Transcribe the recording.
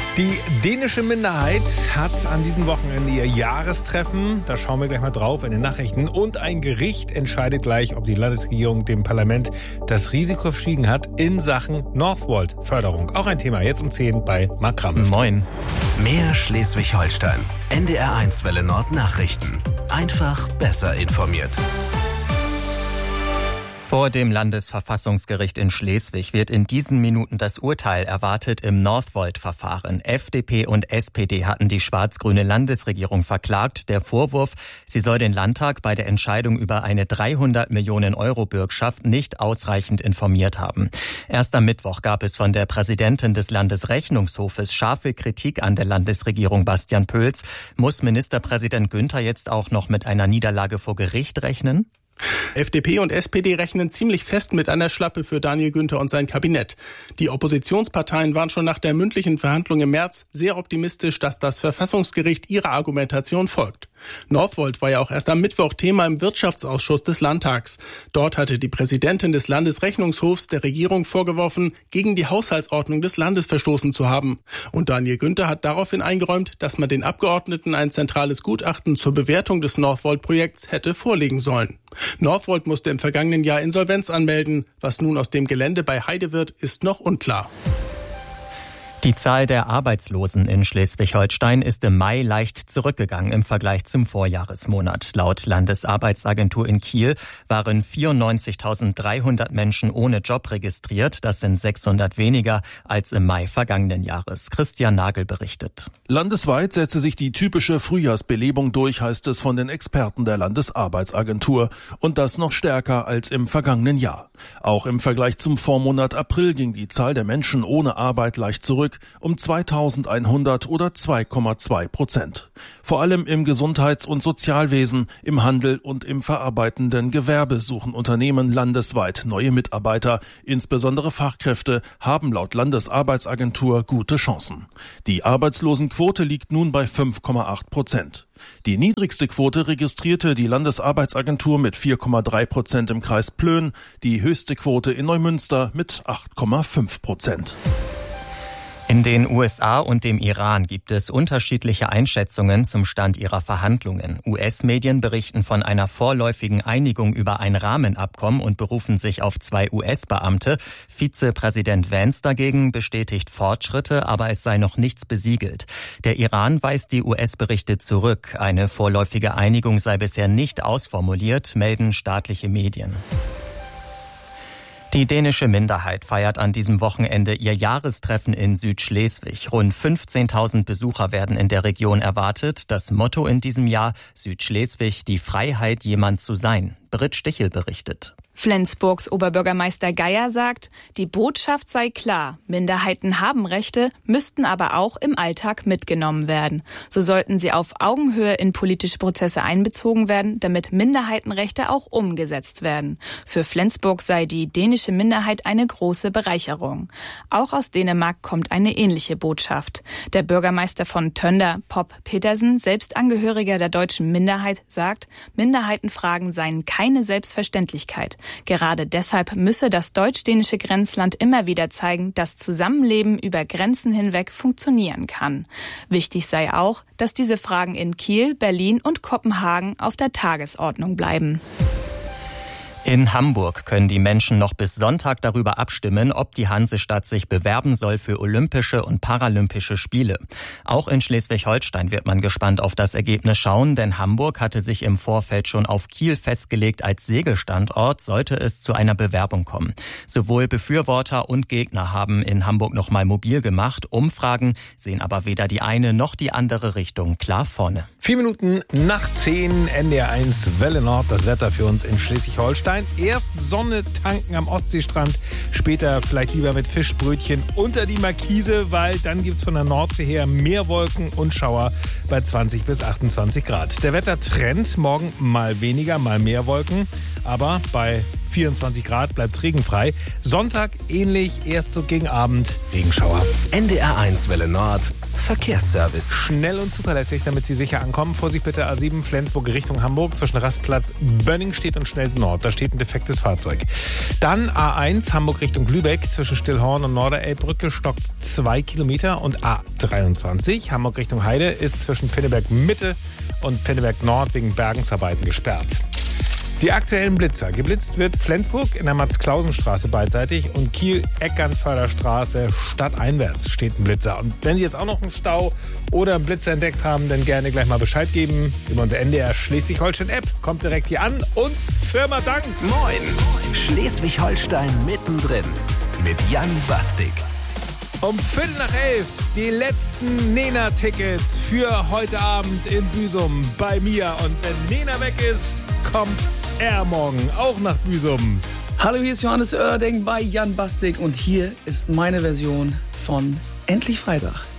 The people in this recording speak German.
Die dänische Minderheit hat an diesem Wochenende ihr Jahrestreffen. Da schauen wir gleich mal drauf in den Nachrichten. Und ein Gericht entscheidet gleich, ob die Landesregierung dem Parlament das Risiko verschwiegen hat in Sachen Northvolt-Förderung. Auch ein Thema jetzt um 10 bei Mark Kram. Moin. Mehr Schleswig-Holstein. NDR1 Welle Nord Nachrichten. Einfach besser informiert. Vor dem Landesverfassungsgericht in Schleswig wird in diesen Minuten das Urteil erwartet im Northvolt-Verfahren. FDP und SPD hatten die schwarz-grüne Landesregierung verklagt. Der Vorwurf, sie soll den Landtag bei der Entscheidung über eine 300 Millionen Euro Bürgschaft nicht ausreichend informiert haben. Erst am Mittwoch gab es von der Präsidentin des Landesrechnungshofes scharfe Kritik an der Landesregierung Bastian Pöls. Muss Ministerpräsident Günther jetzt auch noch mit einer Niederlage vor Gericht rechnen? FDP und SPD rechnen ziemlich fest mit einer Schlappe für Daniel Günther und sein Kabinett. Die Oppositionsparteien waren schon nach der mündlichen Verhandlung im März sehr optimistisch, dass das Verfassungsgericht ihrer Argumentation folgt. Northvolt war ja auch erst am Mittwoch Thema im Wirtschaftsausschuss des Landtags. Dort hatte die Präsidentin des Landesrechnungshofs der Regierung vorgeworfen, gegen die Haushaltsordnung des Landes verstoßen zu haben. Und Daniel Günther hat daraufhin eingeräumt, dass man den Abgeordneten ein zentrales Gutachten zur Bewertung des Northvolt-Projekts hätte vorlegen sollen. Northvolt musste im vergangenen Jahr Insolvenz anmelden. Was nun aus dem Gelände bei Heide wird, ist noch unklar. Die Zahl der Arbeitslosen in Schleswig-Holstein ist im Mai leicht zurückgegangen im Vergleich zum Vorjahresmonat. Laut Landesarbeitsagentur in Kiel waren 94.300 Menschen ohne Job registriert. Das sind 600 weniger als im Mai vergangenen Jahres. Christian Nagel berichtet. Landesweit setze sich die typische Frühjahrsbelebung durch, heißt es von den Experten der Landesarbeitsagentur. Und das noch stärker als im vergangenen Jahr. Auch im Vergleich zum Vormonat April ging die Zahl der Menschen ohne Arbeit leicht zurück, um 2.100 oder 2,2%. Vor allem im Gesundheits- und Sozialwesen, im Handel und im verarbeitenden Gewerbe suchen Unternehmen landesweit neue Mitarbeiter. Insbesondere Fachkräfte haben laut Landesarbeitsagentur gute Chancen. Die Arbeitslosenquote liegt nun bei 5,8%. Die niedrigste Quote registrierte die Landesarbeitsagentur mit 4,3% im Kreis Plön, die höchste Quote in Neumünster mit 8,5%. In den USA und dem Iran gibt es unterschiedliche Einschätzungen zum Stand ihrer Verhandlungen. US-Medien berichten von einer vorläufigen Einigung über ein Rahmenabkommen und berufen sich auf 2 US-Beamte. Vizepräsident Vance dagegen bestätigt Fortschritte, aber es sei noch nichts besiegelt. Der Iran weist die US-Berichte zurück. Eine vorläufige Einigung sei bisher nicht ausformuliert, melden staatliche Medien. Die dänische Minderheit feiert an diesem Wochenende ihr Jahrestreffen in Südschleswig. Rund 15.000 Besucher werden in der Region erwartet. Das Motto in diesem Jahr: Südschleswig, die Freiheit, jemand zu sein. Britt Stichel berichtet. Flensburgs Oberbürgermeister Geier sagt, die Botschaft sei klar. Minderheiten haben Rechte, müssten aber auch im Alltag mitgenommen werden. So sollten sie auf Augenhöhe in politische Prozesse einbezogen werden, damit Minderheitenrechte auch umgesetzt werden. Für Flensburg sei die dänische Minderheit eine große Bereicherung. Auch aus Dänemark kommt eine ähnliche Botschaft. Der Bürgermeister von Tønder, Pop Petersen, selbst Angehöriger der deutschen Minderheit, sagt, Minderheitenfragen seien keine Selbstverständlichkeit. Gerade deshalb müsse das deutsch-dänische Grenzland immer wieder zeigen, dass Zusammenleben über Grenzen hinweg funktionieren kann. Wichtig sei auch, dass diese Fragen in Kiel, Berlin und Kopenhagen auf der Tagesordnung bleiben. In Hamburg können die Menschen noch bis Sonntag darüber abstimmen, ob die Hansestadt sich bewerben soll für Olympische und Paralympische Spiele. Auch in Schleswig-Holstein wird man gespannt auf das Ergebnis schauen, denn Hamburg hatte sich im Vorfeld schon auf Kiel festgelegt als Segelstandort, sollte es zu einer Bewerbung kommen. Sowohl Befürworter und Gegner haben in Hamburg nochmal mobil gemacht. Umfragen sehen aber weder die eine noch die andere Richtung klar vorne. 4 Minuten nach 10, NDR1 Welle Nord, das Wetter für uns in Schleswig-Holstein. Erst Sonne tanken am Ostseestrand, später vielleicht lieber mit Fischbrötchen unter die Markise, weil dann gibt's von der Nordsee her mehr Wolken und Schauer bei 20 bis 28 Grad. Der Wettertrend, morgen mal weniger, mal mehr Wolken, aber bei 24 Grad, bleibt's regenfrei. Sonntag ähnlich, erst so gegen Abend Regenschauer. NDR1 Welle Nord, Verkehrsservice. Schnell und zuverlässig, damit Sie sicher ankommen. Vorsicht bitte A7 Flensburg Richtung Hamburg zwischen Rastplatz Bönningstedt und Schnelsen Nord. Da steht ein defektes Fahrzeug. Dann A1 Hamburg Richtung Lübeck zwischen Stillhorn und Norderelbbrücke stockt 2 Kilometer. Und A23 Hamburg Richtung Heide ist zwischen Pinneberg Mitte und Pinneberg Nord wegen Bergungsarbeiten gesperrt. Die aktuellen Blitzer. Geblitzt wird Flensburg in der Max-Klausen-Straße beidseitig und Kiel-Eckernförderstraße stadteinwärts steht ein Blitzer. Und wenn Sie jetzt auch noch einen Stau oder einen Blitzer entdeckt haben, dann gerne gleich mal Bescheid geben. Über unsere NDR Schleswig-Holstein-App. Kommt direkt hier an und Firma dankt. Moin! Schleswig-Holstein mittendrin mit Jan Bastik. Um 11:15 die letzten Nena-Tickets für heute Abend in Büsum bei mir. Und wenn Nena weg ist, kommt er morgen auch nach Büsum. Hallo, hier ist Johannes Oerding bei Jan Bastik und hier ist meine Version von Endlich Freitag.